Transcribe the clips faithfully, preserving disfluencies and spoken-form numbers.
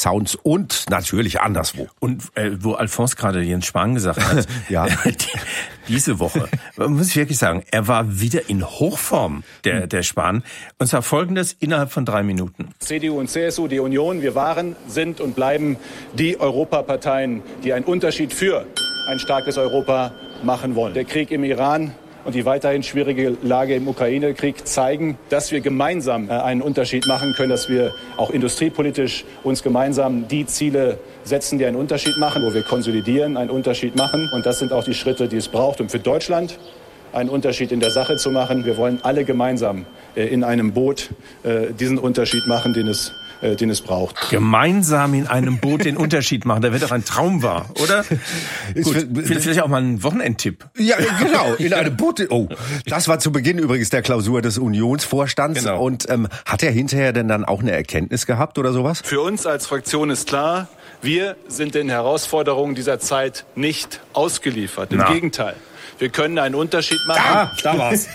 Sounds und natürlich anderswo. Und äh, wo Alphonse gerade Jens Spahn gesagt hat, ja. diese Woche, muss ich wirklich sagen, er war wieder in Hochform, der, der Spahn. Und zwar Folgendes innerhalb von drei Minuten. C D U und C S U, die Union, wir waren, sind und bleiben die Europaparteien, die einen Unterschied für ein starkes Europa machen wollen. Der Krieg im Iran und die weiterhin schwierige Lage im Ukraine-Krieg zeigen, dass wir gemeinsam einen Unterschied machen können, dass wir auch industriepolitisch uns gemeinsam die Ziele setzen, die einen Unterschied machen, wo wir konsolidieren, einen Unterschied machen. Und das sind auch die Schritte, die es braucht, um für Deutschland einen Unterschied in der Sache zu machen. Wir wollen alle gemeinsam in einem Boot diesen Unterschied machen, den es den es braucht. Gemeinsam in einem Boot den Unterschied machen, da wird doch ein Traum wahr, oder? Gut, vielleicht auch mal ein Wochenendtipp. Ja, genau, in einem Boot. Oh, das war zu Beginn übrigens der Klausur des Unionsvorstands. Genau. Und ähm, hat er hinterher denn dann auch eine Erkenntnis gehabt oder sowas? Für uns als Fraktion ist klar, wir sind den Herausforderungen dieser Zeit nicht ausgeliefert. Im Na. Gegenteil. Wir können einen Unterschied machen. Ah, da war's.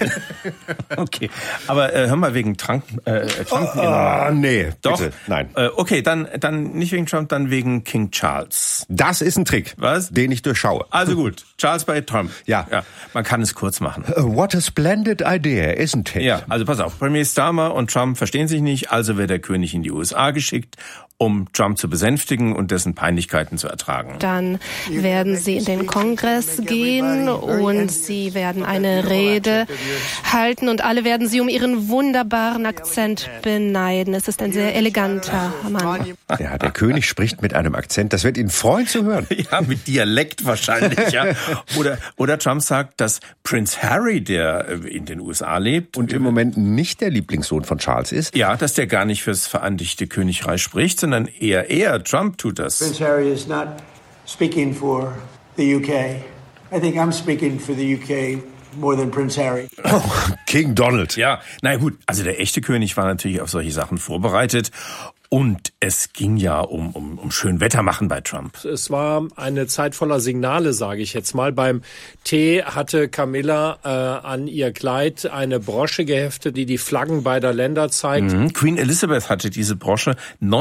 Okay, aber äh, hör mal wegen Trump. Äh, Trump oh, oh, nee, doch, bitte, nein. Äh, okay, dann dann nicht wegen Trump, dann wegen King Charles. Das ist ein Trick, was? Den ich durchschaue. Also gut, Charles bei Trump. Ja, ja, man kann es kurz machen. Uh, what a splendid idea, isn't it? Ja, also pass auf, Premier Starmer und Trump verstehen sich nicht, also wird der König in die U S A geschickt, um Trump zu besänftigen und dessen Peinlichkeiten zu ertragen. Dann werden sie in den Kongress gehen und sie werden eine Rede halten und alle werden sie um ihren wunderbaren Akzent beneiden. Es ist ein sehr eleganter Mann. Ja, der König spricht mit einem Akzent, das wird ihn freuen zu hören. Ja, mit Dialekt wahrscheinlich, ja. Oder, oder Trump sagt, dass Prince Harry, der in den U S A lebt und im Moment nicht der Lieblingssohn von Charles ist. Ja, dass der gar nicht fürs Vereinigte Königreich spricht, sondern eher er, Trump tut das. Prince Harry is not speaking for the U K. I think I'm speaking for the U K more than Prince Harry. Oh, King Donald. Ja, na gut, also der echte König war natürlich auf solche Sachen vorbereitet. Und es ging ja um, um, um schön Wetter machen bei Trump. Es war eine Zeit voller Signale, sage ich jetzt mal. Beim Tee hatte Camilla äh, an ihr Kleid eine Brosche geheftet, die die Flaggen beider Länder zeigt. Mhm. Queen Elizabeth hatte diese Brosche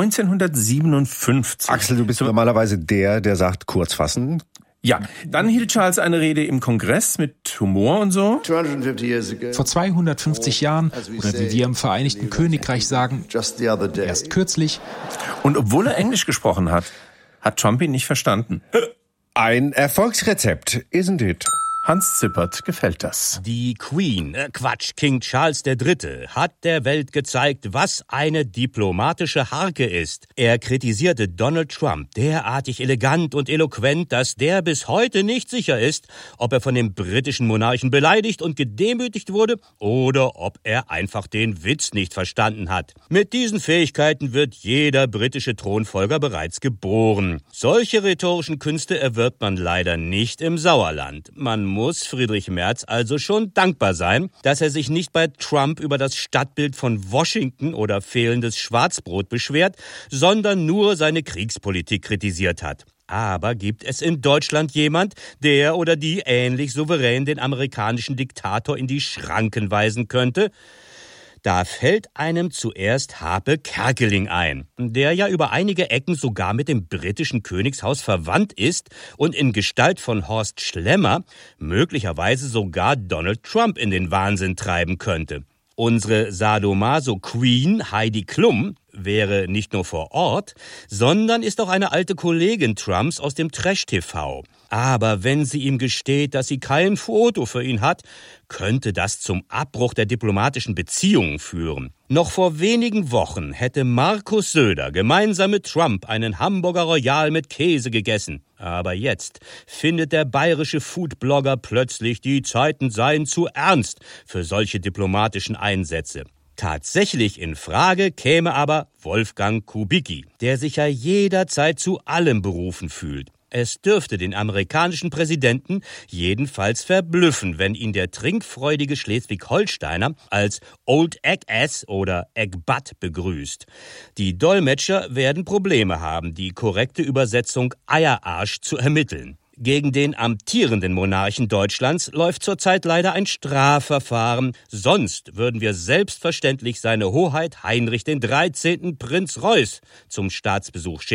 neunzehnhundertsiebenundfünfzig. Axel, du bist so normalerweise der, der sagt, kurz fassen. Ja, dann hielt Charles eine Rede im Kongress mit Humor und so. Vor zweihundertfünfzig Jahren, oder wie wir im Vereinigten Königreich sagen, erst kürzlich. Und obwohl er Englisch gesprochen hat, hat Trump ihn nicht verstanden. Ein Erfolgsrezept, isn't it? Hans Zippert gefällt das. Die Queen, äh Quatsch, King Charles der Dritte, hat der Welt gezeigt, was eine diplomatische Harke ist. Er kritisierte Donald Trump derartig elegant und eloquent, dass der bis heute nicht sicher ist, ob er von dem britischen Monarchen beleidigt und gedemütigt wurde oder ob er einfach den Witz nicht verstanden hat. Mit diesen Fähigkeiten wird jeder britische Thronfolger bereits geboren. Solche rhetorischen Künste erwirbt man leider nicht im Sauerland. Man muss Friedrich Merz also schon dankbar sein, dass er sich nicht bei Trump über das Stadtbild von Washington oder fehlendes Schwarzbrot beschwert, sondern nur seine Kriegspolitik kritisiert hat. Aber gibt es in Deutschland jemand, der oder die ähnlich souverän den amerikanischen Diktator in die Schranken weisen könnte? Da fällt einem zuerst Harpe Kerkeling ein, der ja über einige Ecken sogar mit dem britischen Königshaus verwandt ist und in Gestalt von Horst Schlemmer möglicherweise sogar Donald Trump in den Wahnsinn treiben könnte. Unsere Sadomaso-Queen Heidi Klum wäre nicht nur vor Ort, sondern ist auch eine alte Kollegin Trumps aus dem Trash-T V. Aber wenn sie ihm gesteht, dass sie kein Foto für ihn hat, könnte das zum Abbruch der diplomatischen Beziehungen führen. Noch vor wenigen Wochen hätte Markus Söder gemeinsam mit Trump einen Hamburger Royal mit Käse gegessen. Aber jetzt findet der bayerische Foodblogger plötzlich, die Zeiten seien zu ernst für solche diplomatischen Einsätze. Tatsächlich in Frage käme aber Wolfgang Kubicki, der sich ja jederzeit zu allem berufen fühlt. Es dürfte den amerikanischen Präsidenten jedenfalls verblüffen, wenn ihn der trinkfreudige Schleswig-Holsteiner als Old Egg-Ass oder Egg-Butt begrüßt. Die Dolmetscher werden Probleme haben, die korrekte Übersetzung Eierarsch zu ermitteln. Gegen den amtierenden Monarchen Deutschlands läuft zurzeit leider ein Strafverfahren. Sonst würden wir selbstverständlich seine Hoheit Heinrich der Dreizehnte Prinz Reuß zum Staatsbesuch schicken.